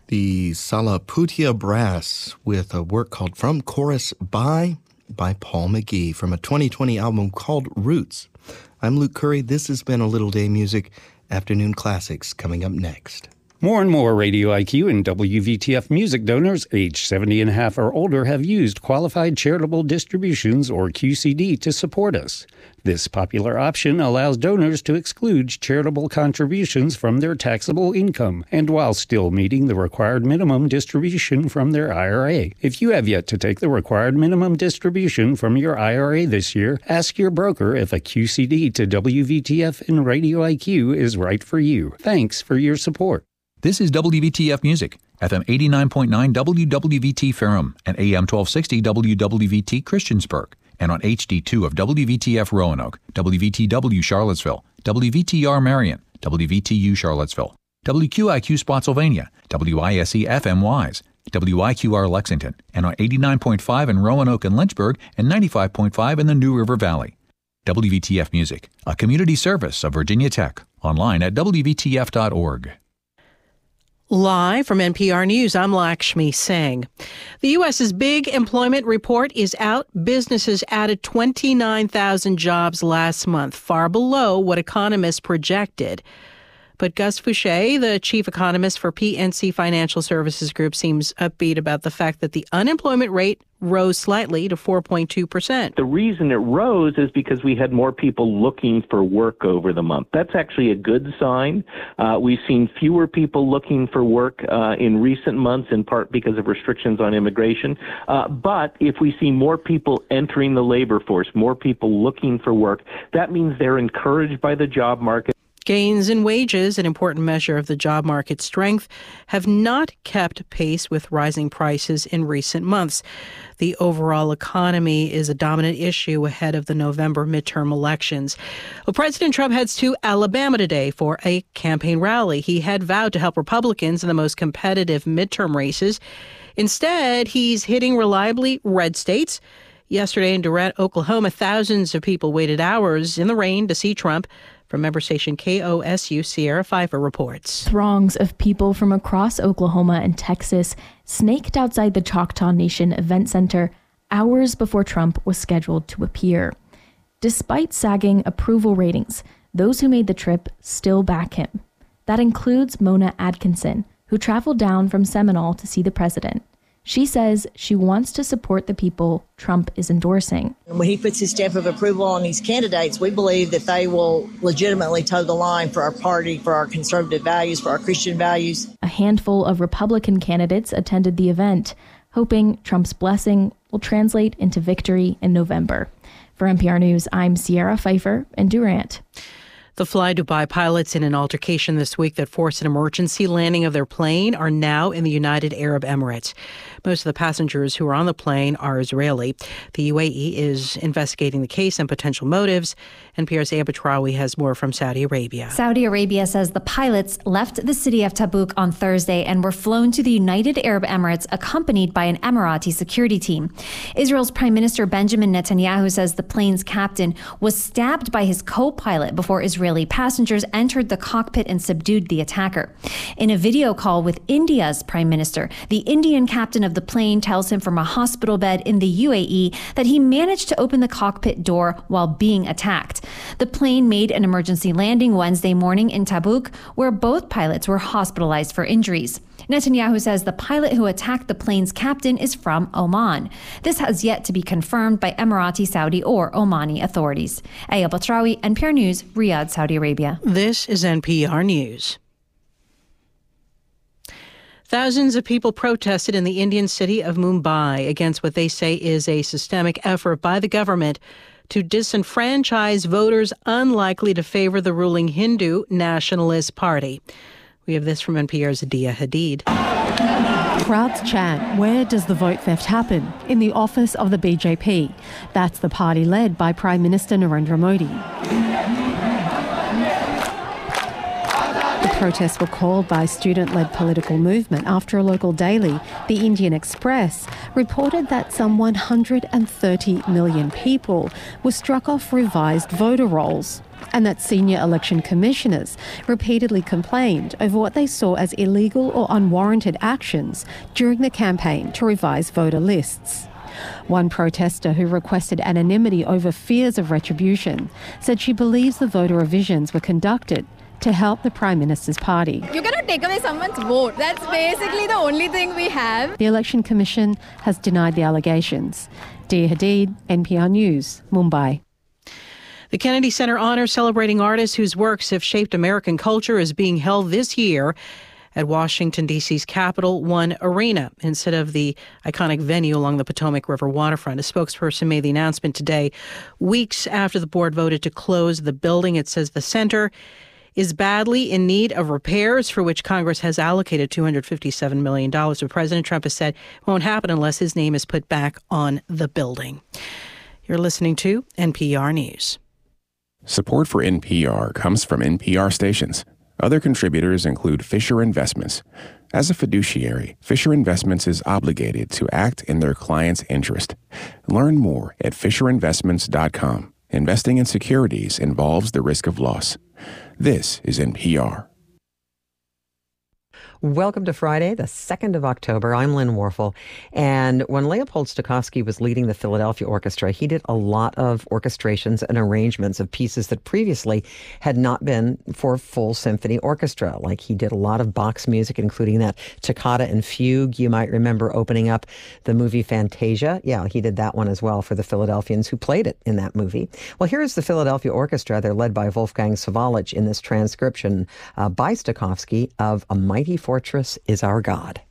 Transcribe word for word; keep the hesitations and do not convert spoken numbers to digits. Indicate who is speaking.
Speaker 1: the Salaputia Brass with a work called From Chorus By by Paul McGee from a twenty twenty album called Roots. I'm Luke Curry. This has been A Little Day Music. Afternoon Classics coming up next.
Speaker 2: More and more Radio I Q and W V T F music donors age seventy and a half or older have used Qualified Charitable Distributions, or Q C D, to support us. This popular option allows donors to exclude charitable contributions from their taxable income, and while still meeting the required minimum distribution from their I R A. If you have yet to take the required minimum distribution from your I R A this year, ask your broker if a Q C D to W V T F and Radio I Q is right for you. Thanks for your support.
Speaker 3: This is W V T F Music, F M eighty-nine point nine W W V T Ferrum and A M twelve sixty W W V T Christiansburg, and on H D two of W V T F Roanoke, W V T W Charlottesville, W V T R Marion, W V T U Charlottesville, W Q I Q Spotsylvania, W I S E F M Wise, W I Q R Lexington, and on eighty-nine point five in Roanoke and Lynchburg, and ninety-five point five in the New River Valley. W V T F Music, a community service of Virginia Tech, online at W V T F dot org.
Speaker 4: Live from N P R News, I'm Lakshmi Singh. The U S's big employment report is out. Businesses added twenty-nine thousand jobs last month, far below what economists projected. But Gus Fouché, the chief economist for P N C Financial Services Group, seems upbeat about the fact that the unemployment rate rose slightly to four point two percent.
Speaker 5: The reason it rose is because we had more people looking for work over the month. That's actually a good sign. Uh, we've seen fewer people looking for work uh, in recent months, in part because of restrictions on immigration. Uh, but if we see more people entering the labor force, more people looking for work, that means they're encouraged by the job market.
Speaker 4: Gains in wages, an important measure of the job market strength, have not kept pace with rising prices in recent months. The overall economy is a dominant issue ahead of the November midterm elections. Well, President Trump heads to Alabama today for a campaign rally. He had vowed to help Republicans in the most competitive midterm races. Instead, he's hitting reliably red states. Yesterday in Durant, Oklahoma, thousands of people waited hours in the rain to see Trump. From member station K O S U, Sierra Pfeiffer reports.
Speaker 6: Throngs of people from across Oklahoma and Texas snaked outside the Choctaw Nation Event Center hours before Trump was scheduled to appear. Despite sagging approval ratings, those who made the trip still back him. That includes Mona Atkinson, who traveled down from Seminole to see the president. She says she wants to support the people Trump is endorsing.
Speaker 7: When he puts his stamp of approval on these candidates, we believe that they will legitimately toe the line for our party, for our conservative values, for our Christian values.
Speaker 6: A handful of Republican candidates attended the event, hoping Trump's blessing will translate into victory in November. For N P R News, I'm Sierra Pfeiffer in Durant.
Speaker 4: The Fly Dubai pilots in an altercation this week that forced an emergency landing of their plane are now in the United Arab Emirates. Most of the passengers who are on the plane are Israeli. The U A E is investigating the case and potential motives. N P R's Aya Batrawi has more from Saudi Arabia.
Speaker 8: Saudi Arabia says the pilots left the city of Tabuk on Thursday and were flown to the United Arab Emirates accompanied by an Emirati security team. Israel's Prime Minister Benjamin Netanyahu says the plane's captain was stabbed by his co-pilot before Israeli passengers entered the cockpit and subdued the attacker. In a video call with India's Prime Minister, the Indian captain of the plane tells him from a hospital bed in the U A E that he managed to open the cockpit door while being attacked. The plane made an emergency landing Wednesday morning in Tabuk, where both pilots were hospitalized for injuries. Netanyahu says the pilot who attacked the plane's captain is from Oman. This has yet to be confirmed by Emirati, Saudi, or Omani authorities. Aya Batrawi, N P R News, Riyadh, Saudi Arabia.
Speaker 4: This is N P R News. Thousands of people protested in the Indian city of Mumbai against what they say is a systemic effort by the government to disenfranchise voters unlikely to favor the ruling Hindu Nationalist Party. We have this from N P R's Dia Hadid.
Speaker 9: Crowds chant, "Where does the vote theft happen?" in the office of the B J P. That's the party led by Prime Minister Narendra Modi. The protests were called by a student-led political movement after a local daily, the Indian Express, reported that some one hundred thirty million people were struck off revised voter rolls. and that senior election commissioners repeatedly complained over what they saw as illegal or unwarranted actions during the campaign to revise voter lists. One protester who requested anonymity over fears of retribution said she believes the voter revisions were conducted to help the Prime Minister's party.
Speaker 10: You cannot take away someone's vote. That's basically the only thing we have.
Speaker 9: The Election Commission has denied the allegations. Dia Hadid, N P R News, Mumbai.
Speaker 4: The Kennedy Center Honor celebrating artists whose works have shaped American culture is being held this year at Washington, D C's Capital One Arena instead of the iconic venue along the Potomac River waterfront. A spokesperson made the announcement today, weeks after the board voted to close the building. It says the center is badly in need of repairs, for which Congress has allocated two hundred fifty-seven million dollars. But President Trump has said it won't happen unless his name is put back on the building. You're listening to N P R News.
Speaker 11: Support for N P R comes from N P R stations. Other contributors include Fisher Investments. As a fiduciary, Fisher Investments is obligated to act in their client's interest. Learn more at fisher investments dot com. Investing in securities involves the risk of loss. This is N P R.
Speaker 12: Welcome to Friday, the second of October. I'm Lynn Warfel. And when Leopold Stokowski was leading the Philadelphia Orchestra, he did a lot of orchestrations and arrangements of pieces that previously had not been for full symphony orchestra. Like he did a lot of Bach's music, including that toccata and fugue. You might remember opening up the movie Fantasia. Yeah, he did that one as well for the Philadelphians who played it in that movie. Well, here's the Philadelphia Orchestra. They're led by Wolfgang Sawallich in this transcription uh, by Stokowski of A Mighty Fortress is Our God.